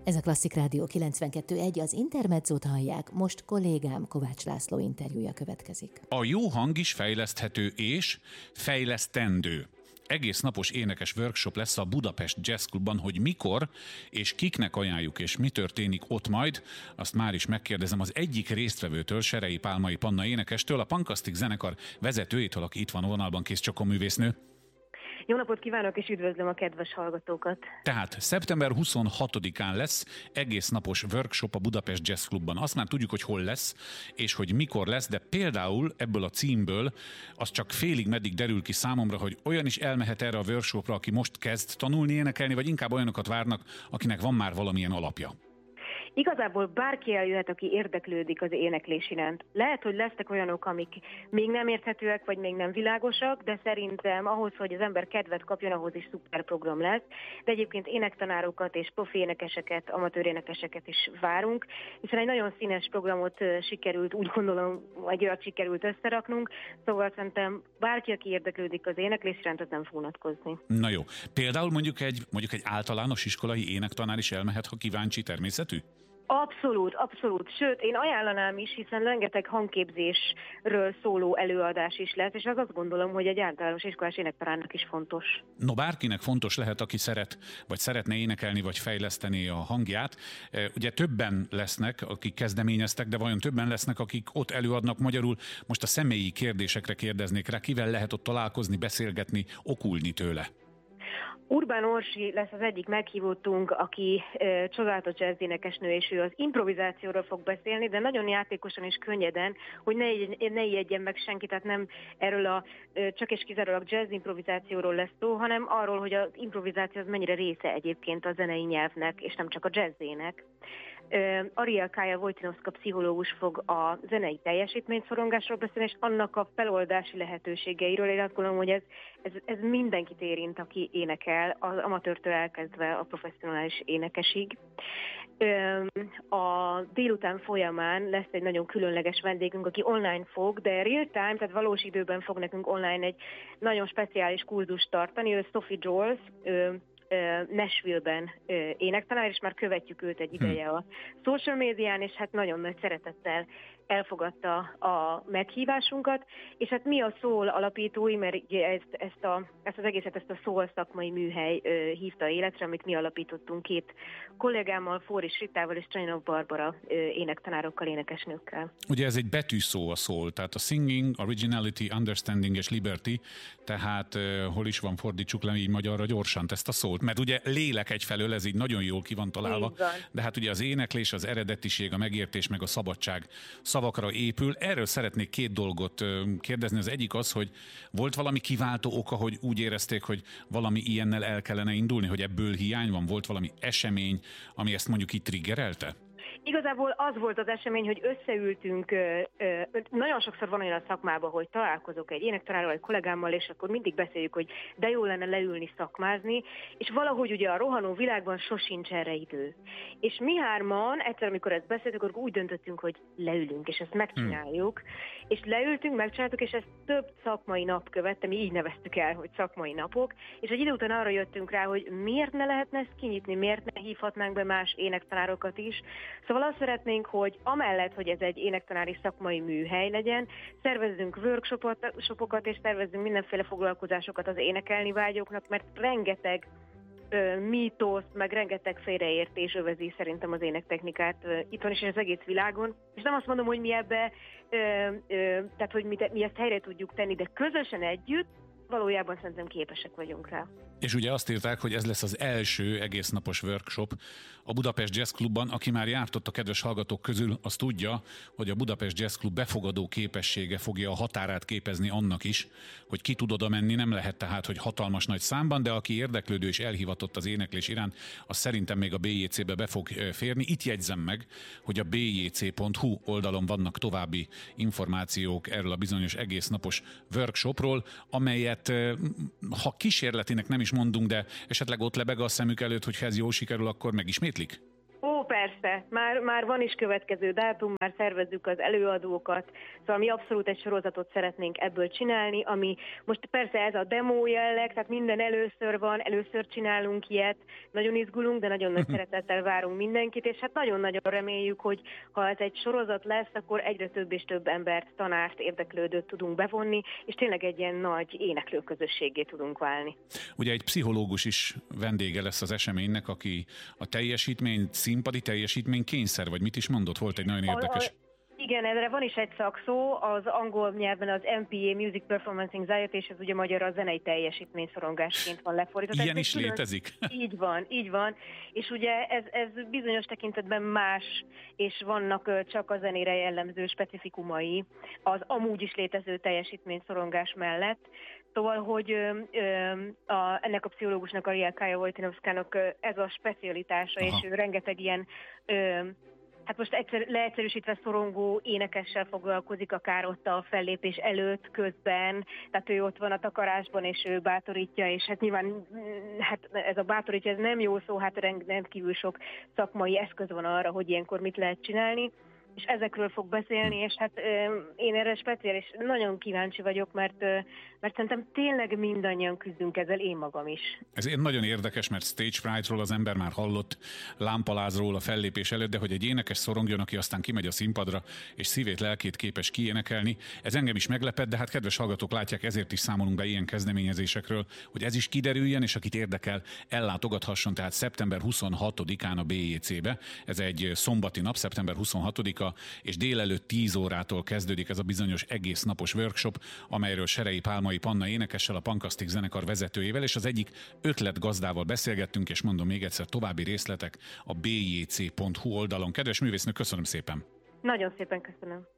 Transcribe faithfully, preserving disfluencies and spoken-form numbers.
Ez a Klasszik Rádió kilencvenkettő pont egy, az Intermezzót hallják, most kollégám Kovács László interjúja következik. A jó hang is fejleszthető és fejlesztendő. Egész napos énekes workshop lesz a Budapest Jazz Clubban, hogy mikor és kiknek ajánljuk és mi történik ott majd, azt már is megkérdezem az egyik résztvevőtől, Serei Pálmai Panna énekestől, a Pankasztik zenekar vezetőjétől, aki itt van a vonalban, Kész Csokon művésznő. Jó napot kívánok, és üdvözlöm a kedves hallgatókat! Tehát szeptember huszonhatodikán lesz egész napos workshop a Budapest Jazz Clubban. Azt már tudjuk, hogy hol lesz, és hogy mikor lesz, de például ebből a címből az csak félig meddig derül ki számomra, hogy olyan is elmehet erre a workshopra, aki most kezd tanulni énekelni, vagy inkább olyanokat várnak, akinek van már valamilyen alapja. Igazából bárki eljöhet, aki érdeklődik az éneklés iránt. Lehet, hogy lesznek olyanok, amik még nem érthetőek, vagy még nem világosak, de szerintem ahhoz, hogy az ember kedvet kapjon, ahhoz is szuper program lesz. De egyébként énektanárokat és profi énekeseket, amatőr énekeseket is várunk, hiszen egy nagyon színes programot sikerült, úgy gondolom, egy olyat sikerült összeraknunk, szóval szerintem bárki, aki érdeklődik az éneklés iránt, az nem fog unatkozni. Na jó. Például mondjuk egy, mondjuk egy általános iskolai énektanár is elmehet, ha kíváncsi természetű? Abszolút, abszolút. Sőt, én ajánlanám is, hiszen rengeteg hangképzésről szóló előadás is lesz, és az azt gondolom, hogy egy általános iskolás énektanárnak is fontos. No, bárkinek fontos lehet, aki szeret, vagy szeretne énekelni, vagy fejleszteni a hangját. Ugye többen lesznek, akik kezdeményeztek, de vajon többen lesznek, akik ott előadnak magyarul? Most a személyi kérdésekre kérdeznék rá, kivel lehet ott találkozni, beszélgetni, okulni tőle? Urbán Orsi lesz az egyik meghívottunk, aki e, csodálatos jazz-énekesnő, és ő az improvizációról fog beszélni, de nagyon játékosan és könnyeden, hogy ne, ne ijedjen meg senki, tehát nem erről a e, csak és kizárólag jazz improvizációról lesz szó, hanem arról, hogy az improvizáció az mennyire része egyébként a zenei nyelvnek, és nem csak a jazzének. Uh, Ariel Kája Wojciechowska pszichológus fog a zenei teljesítményszorongásról beszélni, és annak a feloldási lehetőségeiről. Én azt gondolom, hogy ez, ez, ez mindenkit érint, aki énekel, az amatőrtől elkezdve a professzionális énekesig. Uh, a délután folyamán lesz egy nagyon különleges vendégünk, aki online fog, de real time, tehát valós időben fog nekünk online egy nagyon speciális kurzust tartani. Ő Sophie Jones, uh, Nashville-ben énektanár, és már követjük őt egy ideje a social médián, és hát nagyon nagy szeretettel elfogadta a meghívásunkat, és hát mi a Soul alapítói, mert ezt, ezt, a, ezt az egészet, ezt a Soul szakmai műhely ö, hívta életre, amit mi alapítottunk két kollégámmal, Fóris Ritával és Csajnok Barbara ö, énektanárokkal, énekesnőkkel. Ugye ez egy betűszó a Soul, tehát a singing, originality, understanding és liberty, tehát uh, hol is van, fordítsuk le így magyarra gyorsan ezt a szót, mert ugye lélek egyfelől, ez így nagyon jól ki van találva, de hát ugye az éneklés, az eredetiség, a megértés, meg a szabadság szavakra épül. Erről szeretnék két dolgot kérdezni. Az egyik az, hogy volt valami kiváltó oka, hogy úgy érezték, hogy valami ilyennel el kellene indulni, hogy ebből hiány van? Volt valami esemény, ami ezt mondjuk itt triggerelte? Igazából az volt az esemény, hogy összeültünk, ö, ö, nagyon sokszor van olyan a szakmában, hogy találkozok egy énektanárral, egy kollégámmal, és akkor mindig beszéljük, hogy de jó lenne leülni, szakmázni, és valahogy ugye a rohanó világban sosincs erre idő. És mi hárman, egyszer, amikor ezt beszéltük, akkor úgy döntöttünk, hogy leülünk, és ezt megcsináljuk, hmm. és leültünk, megcsináltuk, és ezt több szakmai nap követte, mi így neveztük el, hogy szakmai napok, és egy idő után arra jöttünk rá, hogy miért ne lehetne ezt kinyitni, miért ne hívhatnánk be más énektanárokat is. Szóval azt szeretnénk, hogy amellett, hogy ez egy énektanári szakmai műhely legyen, szervezzünk workshopokat, és szervezzünk mindenféle foglalkozásokat az énekelni vágyóknak, mert rengeteg ö, mítosz, meg rengeteg félreértés övezi szerintem az énektechnikát ö, itthon is, és az egész világon. És nem azt mondom, hogy mi ebbe, ö, ö, tehát hogy mi, de, mi ezt helyre tudjuk tenni, de közösen együtt valójában szerintem képesek vagyunk rá. És ugye azt írták, hogy ez lesz az első egésznapos workshop a Budapest Jazz Clubban. Aki már járt ott a kedves hallgatók közül, az tudja, hogy a Budapest Jazz Club befogadó képessége fogja a határát képezni annak is, hogy ki tud oda menni, nem lehet tehát, hogy hatalmas nagy számban, de aki érdeklődő és elhivatott az éneklés iránt, az szerintem még a bé jé cé-be be fog férni. Itt jegyzem meg, hogy a bé jé cé pont hú oldalon vannak további információk erről a bizonyos egésznapos workshopról, amelyet ha kísérletinek nem is mondunk, de esetleg ott lebeg a szemük előtt, hogy ha ez jól sikerül, akkor megismétlik? Ó, persze, már, már van is következő dátum, már szervezzük az előadókat, szóval mi abszolút egy sorozatot szeretnénk ebből csinálni, ami most persze ez a demo jelleg, tehát minden először van, először csinálunk ilyet, nagyon izgulunk, de nagyon nagy szeretettel várunk mindenkit, és hát nagyon-nagyon reméljük, hogy ha ez egy sorozat lesz, akkor egyre több és több embert, tanárt, érdeklődőt tudunk bevonni, és tényleg egy ilyen nagy éneklőközösségé tudunk válni. Ugye egy pszichológus is vendége lesz az eseménynek, aki a teljesítmény, színpadi teljesítmény kényszer, vagy mit is mondott, volt egy nagyon érdekes... A, a... Igen, erre van is egy szakszó, az angol nyelven az em pé á, Music Performance Anxiety, és ez ugye magyar a zenei teljesítményszorongásként van lefordítva. Ilyen is külön... létezik? Így van, így van. És ugye ez, ez bizonyos tekintetben más, és vannak csak a zenére jellemző specifikumai az amúgy is létező teljesítményszorongás mellett. Szóval, hogy ö, ö, a, ennek a pszichológusnak, a Ria Kaja Wojtinowskának ez a specialitása, Aha. és ő rengeteg ilyen... Ö, Hát most egyszer, leegyszerűsítve szorongó énekessel foglalkozik, akár ott a fellépés előtt, közben, tehát ő ott van a takarásban, és ő bátorítja, és hát nyilván hát ez a bátorítja, ez nem jó szó, hát rendkívül sok szakmai eszköz van arra, hogy ilyenkor mit lehet csinálni, és ezekről fog beszélni, és hát ö, én erre speciális nagyon kíváncsi vagyok, mert, ö, mert szerintem tényleg mindannyian küzdünk ezzel, én magam is. Ez nagyon érdekes, mert stage fright-ról az ember már hallott, lámpalázról a fellépés előtt, de hogy egy énekes szorongjon, aki aztán kimegy a színpadra, és szívét, lelkét képes kiénekelni, ez engem is meglepett, de hát kedves hallgatók látják, ezért is számolunk be ilyen kezdeményezésekről, hogy ez is kiderüljen, és akit érdekel, ellátogathasson, tehát szeptember huszonhatodikán a bé jé cé-be, ez egy szombati nap, szeptember huszonhatodika, és délelőtt tíz órától kezdődik ez a bizonyos egész napos workshop, amelyről Serei Pálmai Panna énekessel, a Pankasztik zenekar vezetőjével, és az egyik ötletgazdával beszélgettünk, és mondom még egyszer, további részletek a bé jé cé pont hú oldalon. Kedves művésznő, köszönöm szépen! Nagyon szépen köszönöm!